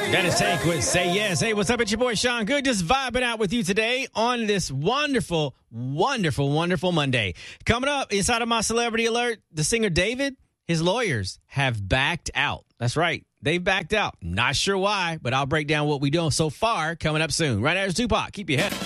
That is Tank with Say Yes. Hey, what's up? It's your boy Sean Good, just vibing out with you today on this wonderful, wonderful, wonderful Monday. Coming up inside of my celebrity alert, the singer David, his lawyers have backed out. That's right. They've backed out. Not sure why, but I'll break down what we do so far coming up soon. Right after Tupac. Keep your head up.